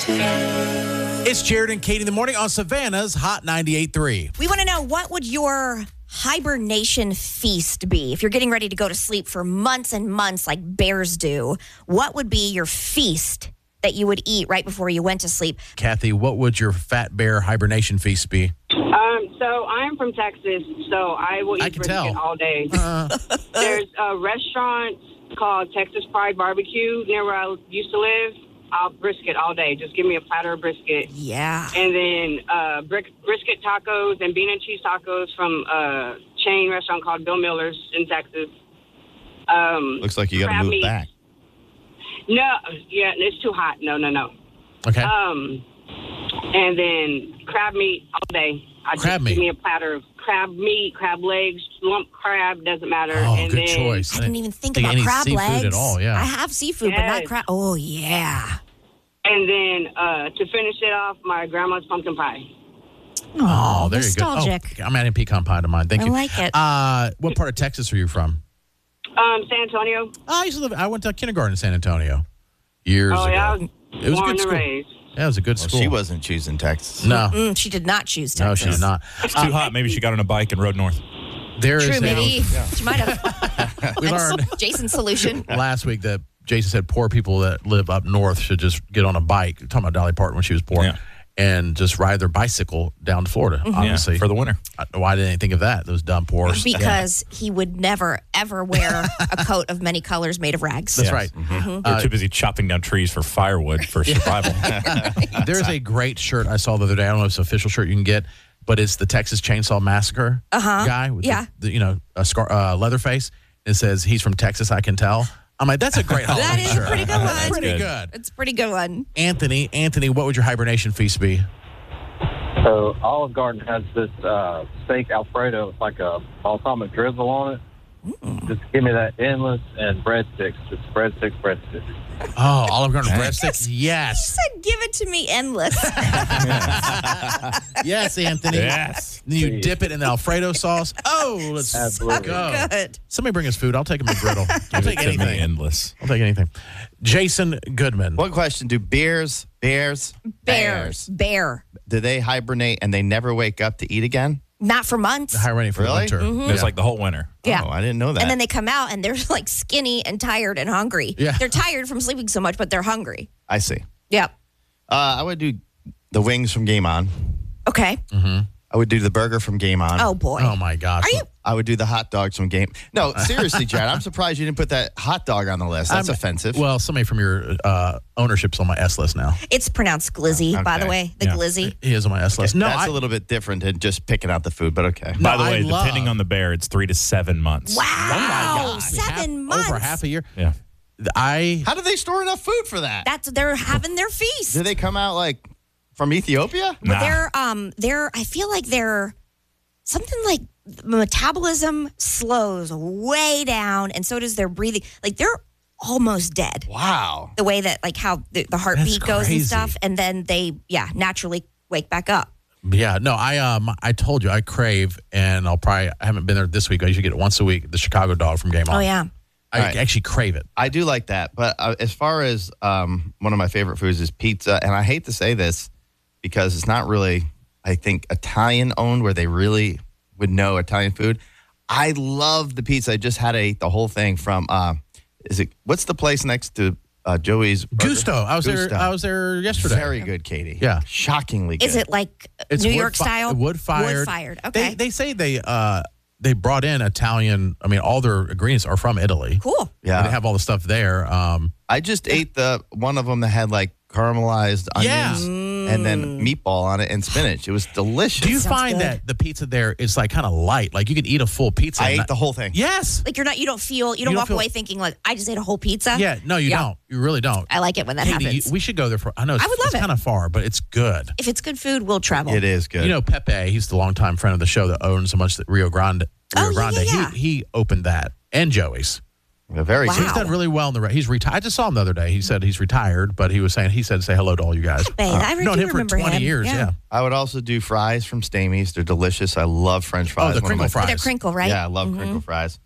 It's Jared and Katie in the morning on Savannah's Hot 98.3. We want to know, what would your hibernation feast be? If you're getting ready to go to sleep for months and months like bears do, what would be your feast that you would eat right before you went to sleep? Kathy, what would your fat bear hibernation feast be? So I'm from Texas, so I will eat brisket all day. There's a restaurant called Texas Pride Barbecue near where I used to live. I'll brisket all day. Just give me a platter of brisket. Yeah. And then brisket tacos and bean and cheese tacos from a chain restaurant called Bill Miller's in Texas. Looks like you got to move back. No, yeah, it's too hot. No. Okay. And then crab meat all day. Give me a platter of crab meat, crab legs, lump crab, doesn't matter. Oh, and good then, choice. I didn't even think about any crab seafood legs at all, yeah. I have seafood, but not crab. Oh, yeah. And then to finish it off, my grandma's pumpkin pie. Oh, there nostalgic. you go. Oh, I'm adding pecan pie to mine. Thank you. I like it. What part of Texas are you from? San Antonio. I went to kindergarten in San Antonio years ago. Yeah, it was a good school. Raised. Yeah, it was a good school. She wasn't choosing Texas. No. She did not choose Texas. No, she did not. It's too hot. Maybe she got on a bike and rode north. There True, is maybe. She might have. We learned Jason's solution. last week that Jason said poor people that live up north should just get on a bike. Talking about Dolly Parton when she was poor. Yeah. And just ride their bicycle down to Florida, obviously. Yeah, for the winter. Why didn't they think of that, those dumb poors? Because he would never, ever wear a coat of many colors made of rags. That's right. They're too busy chopping down trees for firewood for survival. There's a great shirt I saw the other day. I don't know if it's an official shirt you can get, but it's the Texas Chainsaw Massacre guy with a Leatherface. It says, he's from Texas, I can tell. I'm like, that's a great Halloween That is shirt. a pretty good one. Pretty good. It's a pretty good one. Anthony, what would your hibernation feast be? So Olive Garden has this steak Alfredo with like a balsamic drizzle on it. Just give me that endless and breadsticks. Just breadsticks. Oh, Olive Garden breadsticks? Yes. You said, give it to me endless. Yes, Anthony. Yes. Then you dip it in the Alfredo sauce. Oh, let's Absolutely. go. Good. Somebody bring us food. I'll take a McGriddle. I'll take Give me anything. endless. I'll take anything. Jason Goodman. One question. Do bears, Bear. do they hibernate and they never wake up to eat again? Not for months. Hibernating for Really? the winter. It's like the whole winter. Yeah. Oh, I didn't know that. And then they come out and they're like skinny and tired and hungry. Yeah. They're tired from sleeping so much, but they're hungry. I see. Yep. I would do the wings from Game On. Okay. I would do the burger from Game On. Oh, boy. Oh, my gosh. Are you? I would do the hot dogs from Game. No, seriously, Jared, I'm surprised you didn't put that hot dog on the list. That's offensive. Well, somebody from your ownership's on my S list now. It's pronounced glizzy, by the Okay. way. The Yeah. glizzy. He is on my S list. No, that's a little bit different than just picking out the food, but okay. No, By the I way, love- depending on the bear, it's 3 to 7 months. Wow. 7 months. Over half a year. Yeah. How do they store enough food for that? They're having their feast. Do they come out like from Ethiopia? But Nah. I feel like they're something like metabolism slows way down, and so does their breathing. Like they're almost dead. Wow. The way that like how the heartbeat goes crazy. and stuff, and then they naturally wake back up. Yeah, no, I told you I crave, and I haven't been there this week. I usually get it once a week. The Chicago dog from Game On. Oh yeah. I Right. actually crave it. I do like that. But as far as one of my favorite foods is pizza, and I hate to say this because it's not really, I think, Italian owned where they really would know Italian food. I love the pizza. I just had the whole thing from, what's the place next to Joey's Burger? Gusto. I was there yesterday. Very good, Katie. Yeah. Shockingly good. Is it like It's New wood York fi- style? Wood fired. Wood fired. Okay. They say they brought in Italian. I mean, all their ingredients are from Italy. Cool. Yeah. They have all the stuff there. I just ate the one of them that had like caramelized onions and then meatball on it and spinach. It was delicious. Do you Sounds find good. that the pizza there is like kind of light? Like you can eat a full pizza. I and ate not- the whole thing. Yes. Like you don't don't walk feel- away thinking like I just ate a whole pizza. Yeah. No, you don't. You really don't. I like it when that Katie, happens. we should go there for. I know it's, I would love it's it. kind of far, but it's good. If it's good food, we'll travel. It is good. You know, Pepe, he's the longtime friend of the show that owns so much that Rio Grande. Yeah. He opened that and Joey's. Very Wow. good. He's done really well in the. He's retired. I just saw him the other day. He said he's retired, but he said say hello to all you guys. Pepe, I Known do him for remember 20 him. years. Yeah. I would also do fries from Stamey's. They're delicious. I love French fries. the One of crinkle my- fries. They're crinkle, right? Yeah, I love crinkle fries.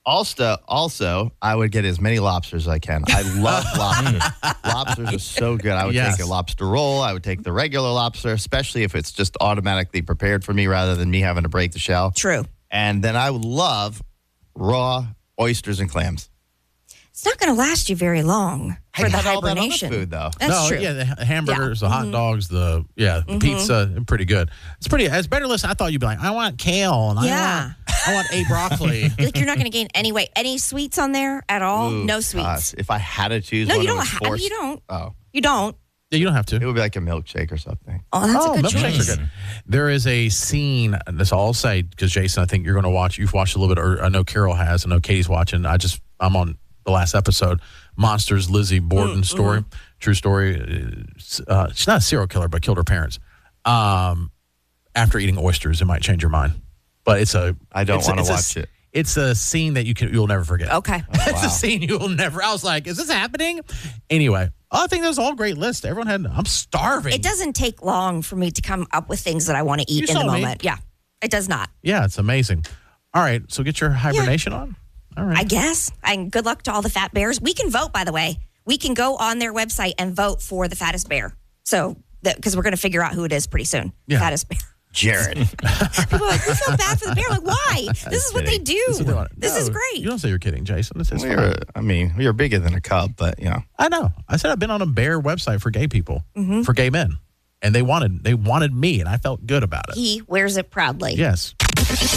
Also, I would get as many lobsters as I can. I love lobsters. Lobsters are so good. I would take a lobster roll. I would take the regular lobster, especially if it's just automatically prepared for me rather than me having to break the shell. True. And then I would love raw oysters and clams. It's not going to last you very long for the hibernation. All that other food, though. That's true. Yeah, the hamburgers, the hot dogs, the pizza, pretty good. It's better. Listen, I thought you'd be like, I want kale and I want a broccoli. Like you're not going to gain any weight. Any sweets on there at all? Ooh, no sweets. If I had to choose no, one, you don't. You don't. Oh, you don't. Yeah, you don't have to. It would be like a milkshake or something. Oh, that's a good milkshakes choice. are good. There is a scene. That's all I'll say because Jason, I think you're going to watch. You've watched a little bit, or I know Carol has. I know Katie's watching. I'm on the last episode. Monsters, Lizzie Borden story, true story. She's not a serial killer, but killed her parents. After eating oysters, it might change your mind. But I don't want to watch it. It's a scene that you'll never forget. Okay. It's a scene you will never. I was like, is this happening? Anyway, I think that was all great list. Everyone had. I'm starving. It doesn't take long for me to come up with things that I want to eat in the moment. Yeah, it does not. Yeah, it's amazing. All right, so get your hibernation on. All right. I guess. And good luck to all the fat bears. We can vote, by the way. We can go on their website and vote for the fattest bear. So, because we're going to figure out who it is pretty soon. Yeah. Fattest bear. Jared. People are like, we feel bad for the bear. Like, why? This is what they do. This is great. You don't say you're kidding, Jason. This is we are bigger than a cub, but I know. I said I've been on a bear website for gay people, for gay men, and they wanted me, and I felt good about it. He wears it proudly. Yes.